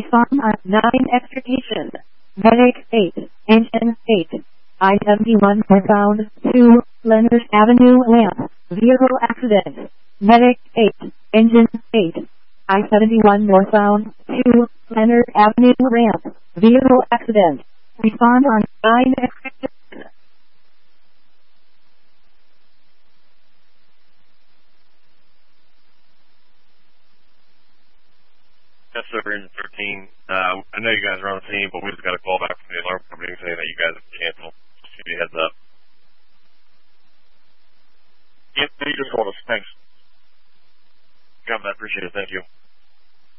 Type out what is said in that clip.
Respond on 9 extrication. Medic 8, Engine 8. I-71 northbound 2, Leonard Avenue ramp. Vehicle accident. Medic 8, Engine 8. I-71 northbound 2, Leonard Avenue ramp. Vehicle accident. Respond on 9 extrication. Yes, sir, Engine 13. I know you guys are on the scene, but we just got a call back